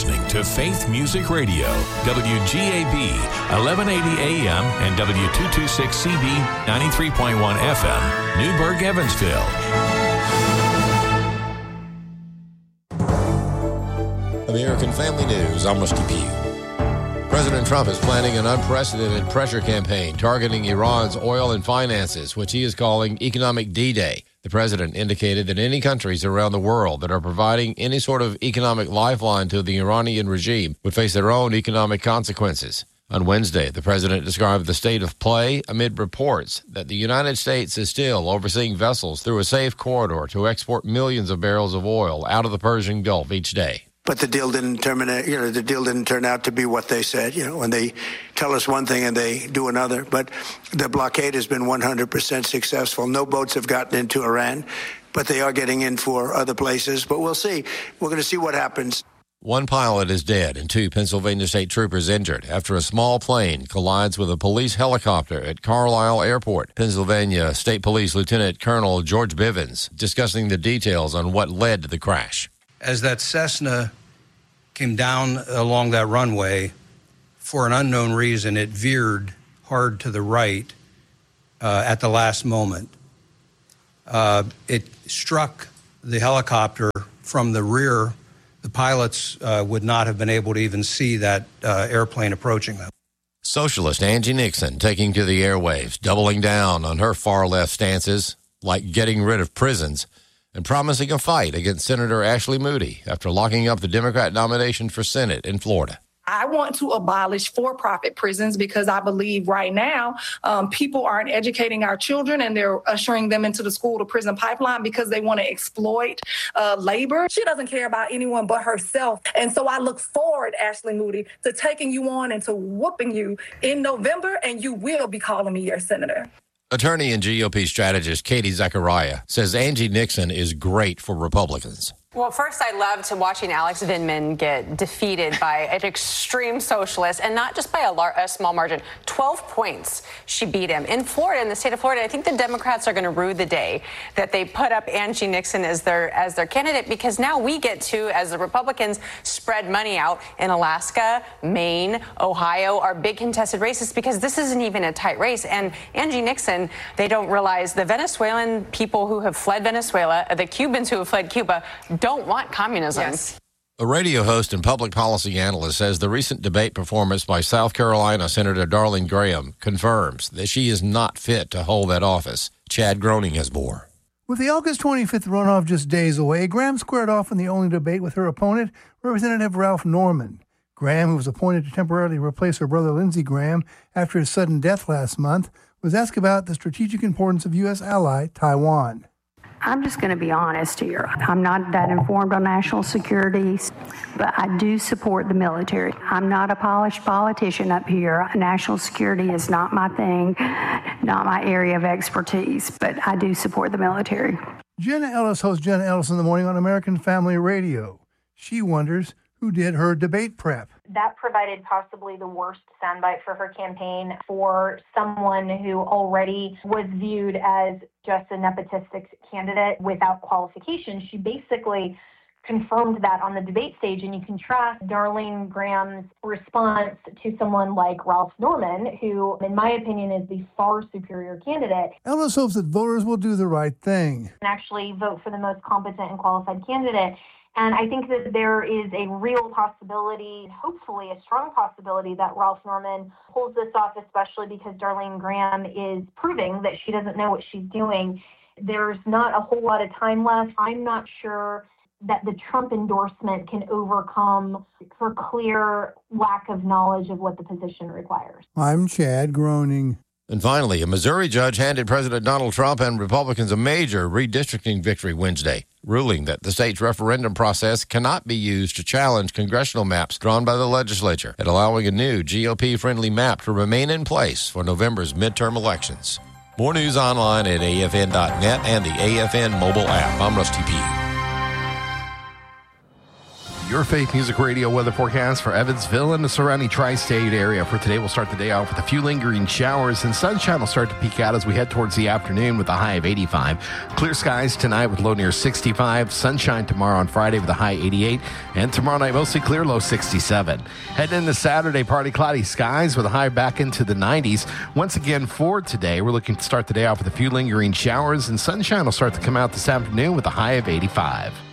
listening to Faith Music Radio, WGAB, 1180 AM and W226CB, 93.1 FM, Newburgh, Evansville. American Family News, I'm Rusty Pugh. President Trump is planning an unprecedented pressure campaign targeting Iran's oil and finances, which he is calling Economic D-Day. The president indicated that any countries around the world that are providing any sort of economic lifeline to the Iranian regime would face their own economic consequences. On Wednesday, the president described the state of play amid reports that the United States is still overseeing vessels through a safe corridor to export millions of barrels of oil out of the Persian Gulf each day. But the deal didn't terminate. The deal didn't turn out to be what they said. When they tell us one thing and they do another. But the blockade has been 100% successful. No boats have gotten into Iran, but they are getting in for other places. But we'll see. We're going to see what happens. One pilot is dead and 2 Pennsylvania state troopers injured after a small plane collides with a police helicopter at Carlisle Airport. Pennsylvania State Police Lieutenant Colonel George Bivens discussing the details on what led to the crash. As that Cessna came down along that runway, for an unknown reason, it veered hard to the right at the last moment. It struck the helicopter from the rear. The pilots would not have been able to even see that airplane approaching them. Socialist Angie Nixon taking to the airwaves, doubling down on her far-left stances, like getting rid of prisons, and promising a fight against Senator Ashley Moody after locking up the Democrat nomination for Senate in Florida. I want to abolish for-profit prisons because I believe right now people aren't educating our children and they're ushering them into the school-to-prison pipeline because they want to exploit labor. She doesn't care about anyone but herself. And so I look forward, Ashley Moody, to taking you on and to whooping you in November, and you will be calling me your senator. Attorney and GOP strategist Katie Zachariah says Angie Nixon is great for Republicans. Well, first, I loved watching Alex Vindman get defeated by an extreme socialist, and not just by a small margin. 12 points she beat him. In Florida, in the state of Florida, I think the Democrats are going to rue the day that they put up Angie Nixon as their candidate, because now we get to, as the Republicans, spread money out in Alaska, Maine, Ohio, our big contested races, because this isn't even a tight race. And Angie Nixon, they don't realize the Venezuelan people who have fled Venezuela, the Cubans who have fled Cuba, don't want communism. Yes. A radio host and public policy analyst says the recent debate performance by South Carolina Senator Darlene Graham confirms that she is not fit to hold that office. Chad Groening has more. With the August 25th runoff just days away, Graham squared off in the only debate with her opponent, Representative Ralph Norman. Graham, who was appointed to temporarily replace her brother Lindsey Graham after his sudden death last month, was asked about the strategic importance of U.S. ally Taiwan. I'm just going to be honest here. I'm not that informed on national security, but I do support the military. I'm not a polished politician up here. National security is not my thing, not my area of expertise, but I do support the military. Jenna Ellis hosts Jenna Ellis in the Morning on American Family Radio. She wonders who did her debate prep. That provided possibly the worst soundbite for her campaign for someone who already was viewed as just a nepotistic candidate without qualification. She basically confirmed that on the debate stage, and you contrast Darlene Graham's response to someone like Ralph Norman, who, in my opinion, is the far superior candidate. Ellis hopes that voters will do the right thing and actually vote for the most competent and qualified candidate. And I think that there is a real possibility, hopefully a strong possibility, that Ralph Norman pulls this off, especially because Darlene Graham is proving that she doesn't know what she's doing. There's not a whole lot of time left. I'm not sure that the Trump endorsement can overcome her clear lack of knowledge of what the position requires. I'm Chad Groening. And finally, a Missouri judge handed President Donald Trump and Republicans a major redistricting victory Wednesday, ruling that the state's referendum process cannot be used to challenge congressional maps drawn by the legislature and allowing a new GOP-friendly map to remain in place for November's midterm elections. More news online at AFN.net and the AFN mobile app. I'm Rusty Pugh. Your Faith Music Radio weather forecast for Evansville and the surrounding tri-state area. For today, we'll start the day off with a few lingering showers, and sunshine will start to peek out as we head towards the afternoon with a high of 85. Clear skies tonight with low near 65. Sunshine tomorrow on Friday with a high 88. And tomorrow night, mostly clear, low 67. Heading into Saturday, partly cloudy skies with a high back into the 90s. Once again, for today, we're looking to start the day off with a few lingering showers, and sunshine will start to come out this afternoon with a high of 85.